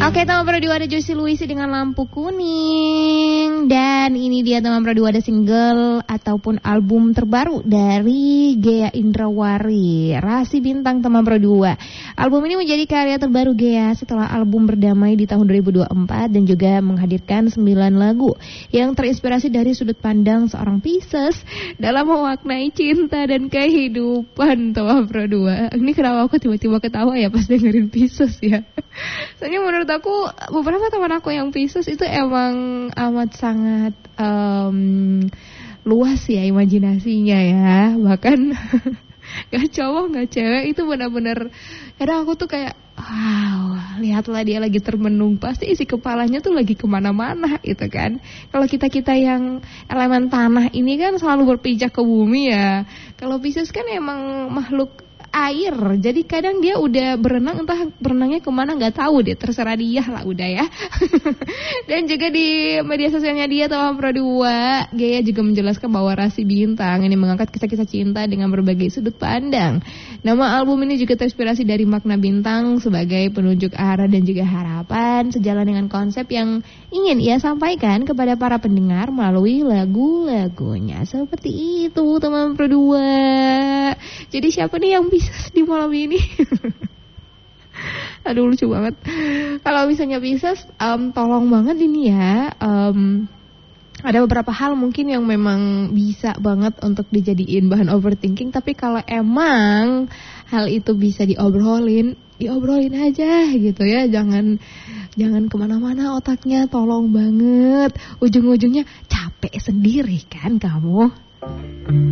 Oke, teman Pro 2 ada Josie Luisi dengan Lampu Kuning. Dan ini dia teman Pro 2 ada single ataupun album terbaru dari Ghea Indrawari, Rasi Bintang teman Pro 2. Album ini menjadi karya terbaru Ghea setelah album Berdamai di tahun 2024 dan juga menghadirkan 9 lagu yang terinspirasi dari sudut pandang seorang Pisces dalam memaknai cinta dan kehidupan teman Pro 2. Ini kenapa aku tiba-tiba ketawa ya pas dengerin Pisces ya. Soalnya menurut aku beberapa teman aku yang Pisces itu emang amat sangat luas ya imajinasinya ya. Bahkan gak cowok gak cewek itu benar-benar kadang aku tuh kayak wow, lihatlah dia lagi termenung, pasti isi kepalanya tuh lagi kemana-mana gitu kan. Kalau kita yang elemen tanah ini kan selalu berpijak ke bumi ya. Kalau Pisces kan emang makhluk air, jadi kadang dia udah berenang entah berenangnya kemana nggak tahu deh, terserah dia lah udah ya. Dan juga di media sosialnya dia teman Pro 2, Ghea juga menjelaskan bahwa Rasi Bintang ini mengangkat kisah-kisah cinta dengan berbagai sudut pandang. Nama album ini juga terinspirasi dari makna bintang sebagai penunjuk arah dan juga harapan, sejalan dengan konsep yang ingin ia sampaikan kepada para pendengar melalui lagu-lagunya. Seperti itu teman Pro 2. Jadi siapa nih yang Pisces di malam ini? Aduh lucu banget. Kalau misalnya Pisces, tolong banget ini ya. Ada beberapa hal mungkin yang memang bisa banget untuk dijadiin bahan overthinking. Tapi kalau emang hal itu bisa diobrolin aja gitu ya. Jangan kemana-mana otaknya, tolong banget. Ujung-ujungnya capek sendiri kan kamu.